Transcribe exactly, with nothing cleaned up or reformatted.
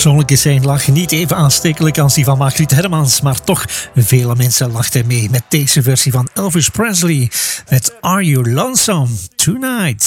Persoonlijk is zijn lach niet even aanstekelijk als die van Margriet Hermans, maar toch, vele mensen lachten mee met deze versie van Elvis Presley met Are You Lonesome Tonight?